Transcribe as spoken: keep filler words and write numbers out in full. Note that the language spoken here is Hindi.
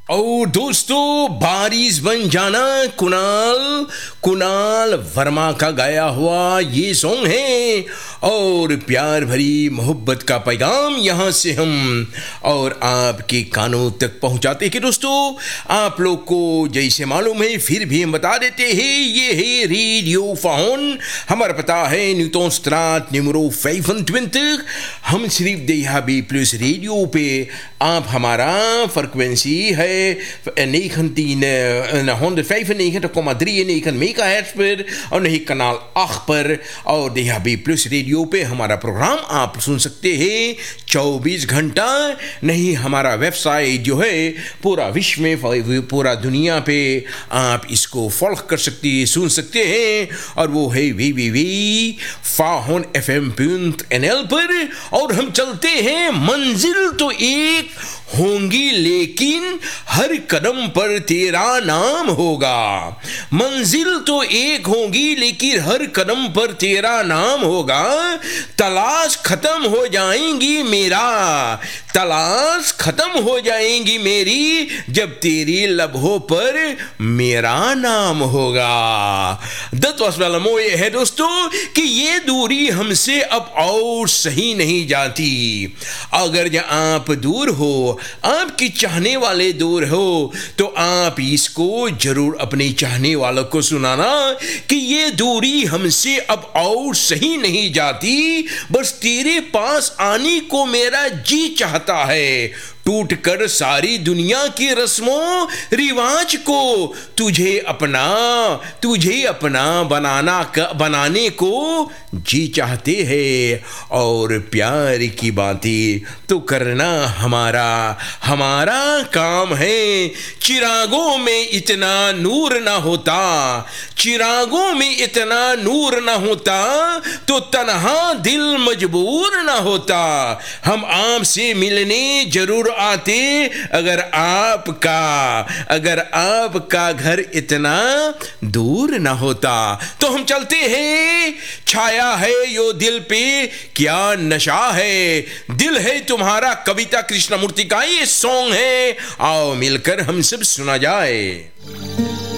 और दोस्तों, बारिश बन जाना कुणाल कुणाल वर्मा का गाया हुआ ये सॉन्ग है और प्यार भरी मोहब्बत का पैगाम यहाँ से हम और आपके कानों तक पहुँचाते हैं कि दोस्तों आप लोग को जैसे मालूम है फिर भी हम बता देते हैं, ये है रेडियो फाउन। हमारा पता है न्यूटन स्ट्राट निमरो पचपन। हम सिर्फ देहा बी प्लस रेडियो पे आप हमारा फ्रिक्वेंसी है honderdvijfennegentig komma drieënnegentig मेगाहर्ट्ज पर और नहीं कनाल आठ पर और देहा बी प्लस रेडियो पे हमारा प्रोग्राम आप सुन सकते हैं चौबीस घंटा। नहीं हमारा वेबसाइट जो है पूरा विश्व में पूरा दुनिया पे आप इसको फॉलो कर सकते हैं, सुन सकते हैं और वो है we we we फाहोन F M point N L पर। और हम चलते हैं, मंजिल तो एक होंगी लेकिन हर कदम पर तेरा नाम होगा। मंजिल तो एक होगी लेकिन हर कदम पर तेरा नाम होगा। तलाश खत्म हो जाएंगी मेरा तलाश खत्म हो जाएंगी मेरी जब तेरी लबों पर मेरा नाम होगा। दत्वास्वालमो ये है दोस्तों कि ये दूरी हमसे अब और सही नहीं जाती। अगर आप दूर हो, आपके चाहने वाले दूर हो, तो आप इसको जरूर अपने चाहने वालों को सुनाना कि ये दूरी हमसे अब और सही नहीं जाती। बस तेरे पास आने को मेरा जी चाहता है। टूट कर सारी दुनिया की रस्मों रिवाज को तुझे अपना तुझे अपना बनाना बनाने को जी चाहते हैं। और प्यार की बातें तो करना हमारा हमारा काम है। चिरागों में इतना नूर ना होता चिरागों में इतना नूर ना होता तो तन्हा दिल मजबूर ना होता। हम आपसे मिलने जरूर आते अगर आपका अगर आपका घर इतना दूर ना होता। तो हम चलते हैं, छाया है यो दिल पे क्या नशा है। दिल है तुम्हारा कविता कृष्णमूर्ति का ये सॉन्ग है, आओ मिलकर हम सब सुना जाए।